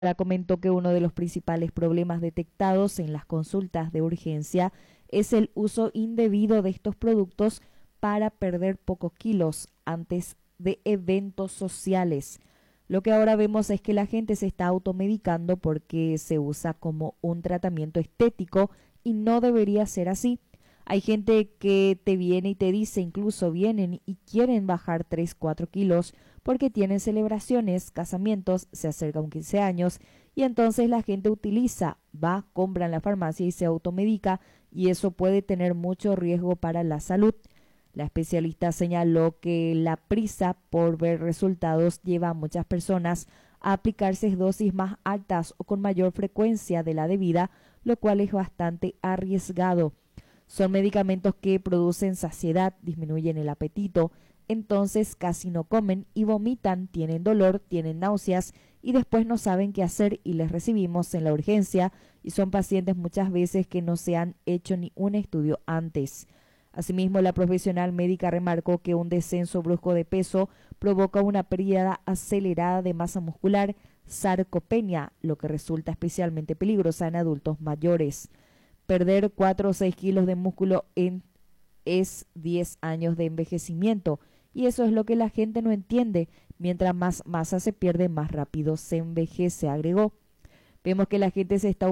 Comentó que uno de los principales problemas detectados en las consultas de urgencia es el uso indebido de estos productos para perder pocos kilos antes de eventos sociales. Lo que ahora vemos es que la gente se está automedicando porque se usa como un tratamiento estético y no debería ser así. Hay gente que te viene y te dice, incluso vienen y quieren bajar 3, 4 kilos porque tienen celebraciones, casamientos, se acerca un 15 años y entonces la gente utiliza, va, compra en la farmacia y se automedica y eso puede tener mucho riesgo para la salud. La especialista señaló que la prisa por ver resultados lleva a muchas personas a aplicarse dosis más altas o con mayor frecuencia de la debida, lo cual es bastante arriesgado. Son medicamentos que producen saciedad, disminuyen el apetito, entonces casi no comen y vomitan, tienen dolor, tienen náuseas y después no saben qué hacer y les recibimos en la urgencia y son pacientes muchas veces que no se han hecho ni un estudio antes. Asimismo, la profesional médica remarcó que un descenso brusco de peso provoca una pérdida acelerada de masa muscular, sarcopenia, lo que resulta especialmente peligrosa en adultos mayores. Perder 4 o 6 kilos de músculo es 10 años de envejecimiento y eso es lo que la gente no entiende. Mientras más masa se pierde, más rápido se envejece, agregó. Vemos que la gente se está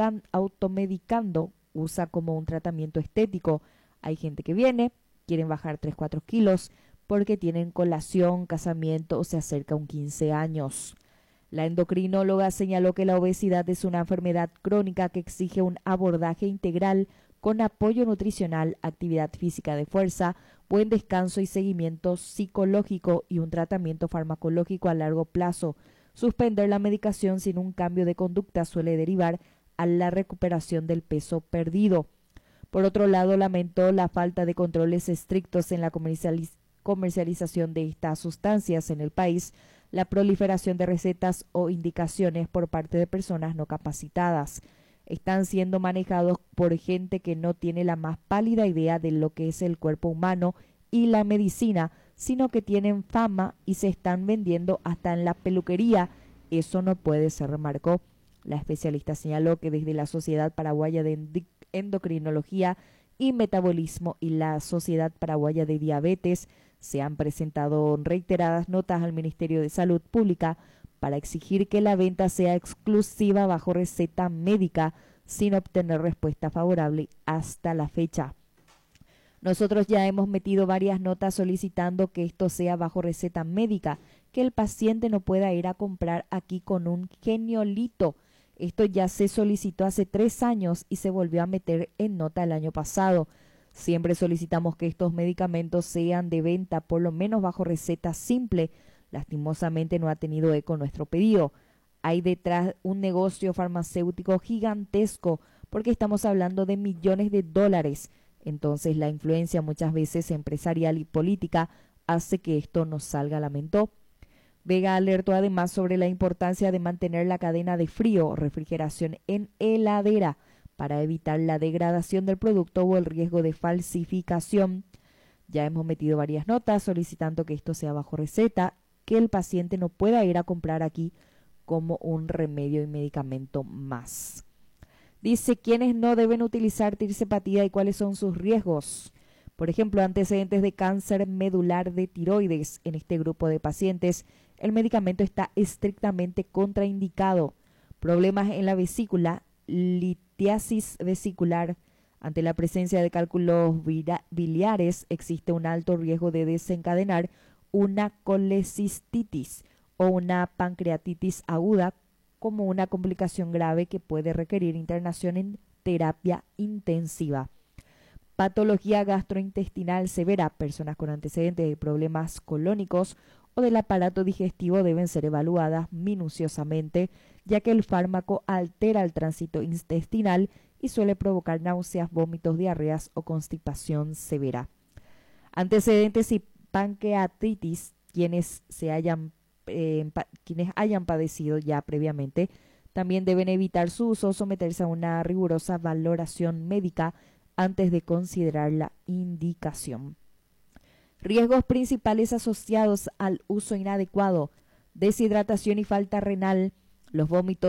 automedicando, usa como un tratamiento estético. Hay gente que viene, quieren bajar 3, 4 kilos porque tienen colación, casamiento o se acerca un 15 años. La endocrinóloga señaló que la obesidad es una enfermedad crónica que exige un abordaje integral con apoyo nutricional, actividad física de fuerza, buen descanso y seguimiento psicológico y un tratamiento farmacológico a largo plazo. Suspender la medicación sin un cambio de conducta suele derivar a la recuperación del peso perdido. Por otro lado, lamentó la falta de controles estrictos en la comercialización de estas sustancias en el país, la proliferación de recetas o indicaciones por parte de personas no capacitadas. Están siendo manejados por gente que no tiene la más pálida idea de lo que es el cuerpo humano y la medicina, sino que tienen fama y se están vendiendo hasta en la peluquería. Eso no puede ser, remarcó. La especialista señaló que desde la Sociedad Paraguaya de Endocrinología y Metabolismo y la Sociedad Paraguaya de Diabetes se han presentado reiteradas notas al Ministerio de Salud Pública para exigir que la venta sea exclusiva bajo receta médica sin obtener respuesta favorable hasta la fecha. Nosotros ya hemos metido varias notas solicitando que esto sea bajo receta médica, que el paciente no pueda ir a comprar aquí con un geniolito. Esto ya se solicitó hace 3 años y se volvió a meter en nota el año pasado. Siempre solicitamos que estos medicamentos sean de venta por lo menos bajo receta simple. Lastimosamente no ha tenido eco nuestro pedido. Hay detrás un negocio farmacéutico gigantesco porque estamos hablando de millones de dólares. Entonces la influencia muchas veces empresarial y política hace que esto no salga, lamentó. Vega alertó además sobre la importancia de mantener la cadena de frío o refrigeración en heladera para evitar la degradación del producto o el riesgo de falsificación. Ya hemos metido varias notas solicitando que esto sea bajo receta, que el paciente no pueda ir a comprar aquí como un remedio y medicamento más. Dice quiénes no deben utilizar tirsepatía y cuáles son sus riesgos. Por ejemplo, antecedentes de cáncer medular de tiroides. En este grupo de pacientes, el medicamento está estrictamente contraindicado. Problemas en la vesícula, litiasis vesicular. Ante la presencia de cálculos biliares, existe un alto riesgo de desencadenar una colecistitis o una pancreatitis aguda como una complicación grave que puede requerir internación en terapia intensiva. Patología gastrointestinal severa. Personas con antecedentes de problemas colónicos o del aparato digestivo deben ser evaluadas minuciosamente, ya que el fármaco altera el tránsito intestinal y suele provocar náuseas, vómitos, diarreas o constipación severa. Antecedentes y pancreatitis, quienes hayan padecido ya previamente, también deben evitar su uso o someterse a una rigurosa valoración médica antes de considerar la indicación. Riesgos principales asociados al uso inadecuado: deshidratación y falta renal, Los vómitos